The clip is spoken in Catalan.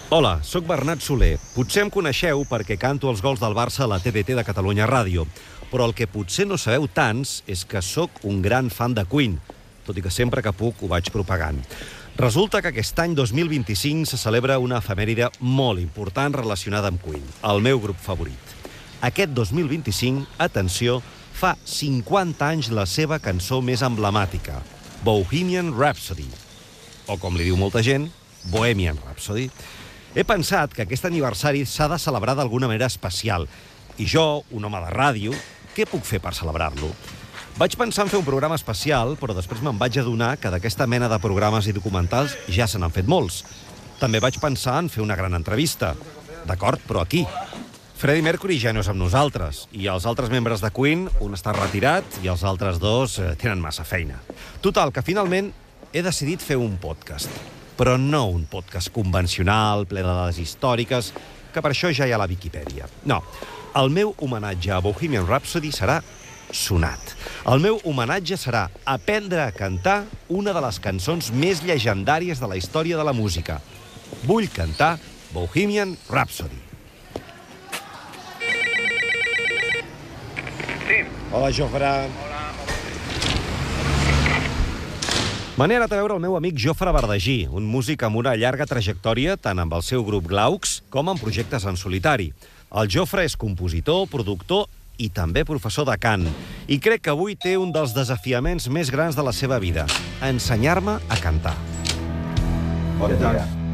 Hola, sóc Bernat Soler. Potser em coneixeu perquè canto els gols del Barça a la TDT de Catalunya Ràdio. Però el que potser no sabeu tants és que sóc un gran fan de Queen, tot i que sempre que puc ho vaig propagant. Resulta que aquest any 2025 se celebra una efemèride molt important relacionada amb Queen, el meu grup favorit. Aquest 2025, atenció, fa 50 anys la seva cançó més emblemàtica, Bohemian Rhapsody, o com li diu molta gent, Bohemian Rhapsody. He pensat que aquest aniversari s'ha de celebrar d'alguna manera especial. I jo, un home de ràdio, què puc fer per celebrar-lo? Vaig pensar en fer un programa especial, però després me'n vaig adonar que d'aquesta mena de programes i documentals ja se n'han fet molts. També vaig pensar en fer una gran entrevista. D'acord, però aquí. Freddie Mercury ja no és amb nosaltres, i els altres membres de Queen, un està retirat i els altres dos tenen massa feina. Total, que finalment he decidit fer un podcast. Però no un podcast convencional, ple de dades històriques, que per això ja hi ha la Viquipèdia. No, el meu homenatge a Bohemian Rhapsody serà sonat. El meu homenatge serà aprendre a cantar una de les cançons més llegendàries de la història de la música. Vull cantar Bohemian Rhapsody. Sí. Hola, Jofre. Me n'he anat a veure el meu amic Jofre Bardagí, un músic amb una llarga trajectòria tant amb el seu grup Glaucs com en projectes en solitari. El Jofre és compositor, productor i també professor de cant. I crec que avui té un dels desafiaments més grans de la seva vida, ensenyar-me a cantar. Bon dia.